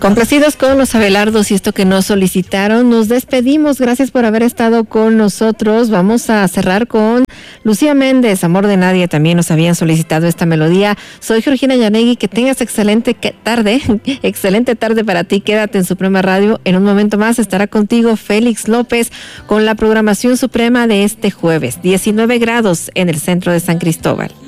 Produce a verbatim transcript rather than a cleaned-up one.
Complacidos con los Abelardos y esto que nos solicitaron, nos despedimos. Gracias por haber estado con nosotros. Vamos a cerrar con Lucía Méndez, Amor de Nadie. También nos habían solicitado esta melodía. Soy Georgina Yanegui. Que tengas excelente tarde, excelente tarde para ti. Quédate en Suprema Radio. En un momento más estará contigo Félix López con la programación suprema de este jueves. diecinueve grados en el centro de San Cristóbal.